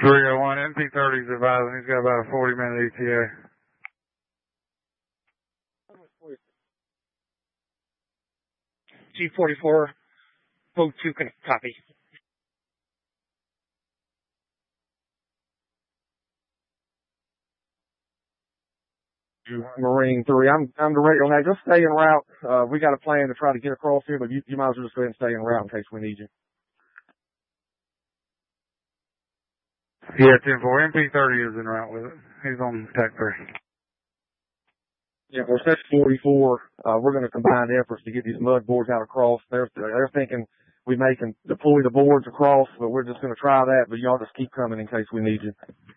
301 NP30's advising he's got about a 40-minute ETA. G44, Vote 2 can copy. Marine 3, I'm direct on that. Just stay en route. We got a plan to try to get across here, but you might as well just go ahead and stay en route in case we need you. Yeah, 10-4. MP30 is en route with it. He's on Tech 3. Yeah, for Section 44, we're going to combine efforts to get these mud boards out across. They're thinking we may can deploy the boards across, but we're just going to try that, but y'all just keep coming in case we need you.